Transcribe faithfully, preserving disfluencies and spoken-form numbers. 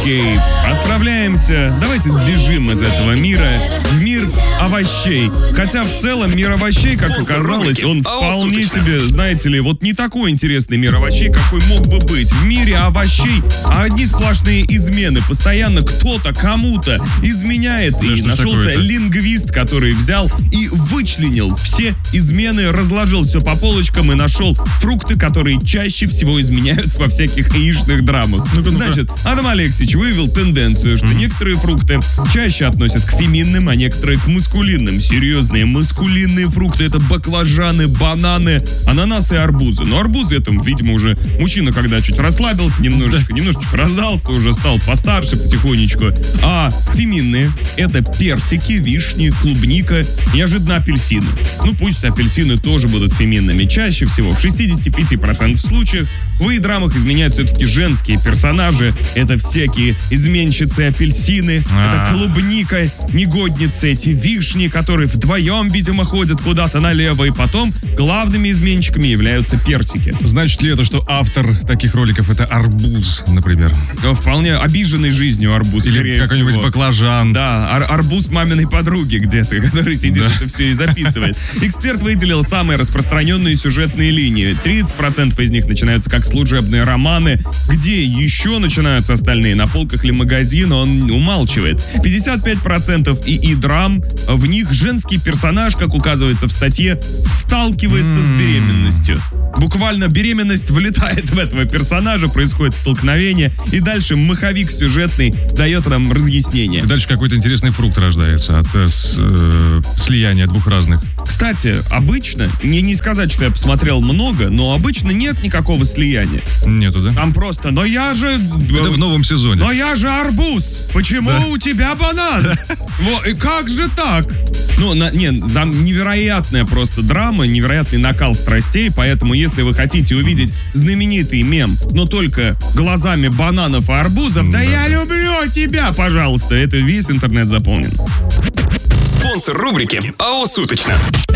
Окей, отправляемся. Давайте сбежим из этого мира в мир овощей. Хотя в целом мир овощей, как оказалось, он вполне себе, знаете ли, вот не такой интересный мир овощей, какой мог бы быть. В мире овощей одни сплошные измены. Постоянно кто-то кому-то изменяет. Да, и нашелся такое-то? лингвист, который взял и вычленил все измены, разложил все по полочкам и нашел фрукты, которые чаще всего изменяют во всяких яичных драмах. Ну-ка, ну-ка. Значит, Адам Алексеевич вывел тенденцию, что некоторые фрукты чаще относят к феминным, а некоторые к маскулинным. Серьезные маскулинные фрукты — это баклажаны, бананы, ананасы и арбузы. Но арбузы — это, видимо, уже мужчина, когда чуть расслабился немножечко, немножечко раздался, уже стал постарше потихонечку. А феминные — это персики, вишни, клубника, неожиданно апельсины. Ну, пусть апельсины тоже будут феминными. Чаще всего, в шестидесяти пяти процентах случаев, в и-драмах изменяют все-таки женские персонажи. Это всякие изменщицы апельсины, А. это клубника, негодницы, эти вишни, которые вдвоем, видимо, ходят куда-то налево. И потом главными изменщиками являются персики. Значит ли это, что автор таких роликов — это арбуз, например? Но вполне обиженный жизнью арбуз, Или скорее какой-нибудь всего. баклажан? Да, ар- арбуз маминой подруги где-то, который сидит, Да. это все и записывает. Эксперт выделил самые распространенные сюжетные линии. тридцать процентов из них начинаются как служебные романы. Где еще начинаются остальные? На полках ли магазина? Он умалчивает. пятьдесят пять процентов ИИ-драм. В них женский персонаж, как указывается в статье, сталкивается с беременностью. Буквально беременность влетает в этого персонажа, происходит столкновение, и дальше маховик сюжетный дает нам разъяснение. И дальше какой-то интересный фрукт рождается от э, с- э, слияния двух разных. Кстати, обычно, не, не сказать, что я посмотрел много, но обычно нет никакого слияния. Нету, да? Там просто, но я же... Это в новом сезоне. Но я же арбуз. Почему Да. у тебя банан? Во, и как же так? Ну, на, не, там невероятная просто драма, невероятный накал страстей, поэтому если вы хотите увидеть знаменитый мем, но только глазами бананов и арбузов, да, Да. я люблю тебя, пожалуйста, это весь интернет заполнен. Спонсор рубрики АО «Суточно».